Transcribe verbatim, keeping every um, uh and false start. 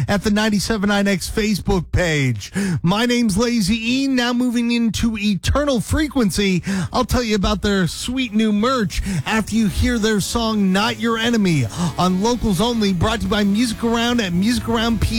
at the ninety-seven point nine X Facebook page. My name's Lazy E. Now moving into Eternal Frequency. I'll tell you about their sweet new merch after you hear their song Not Your Enemy on Locals Only, brought to you by Music Around at Music Around P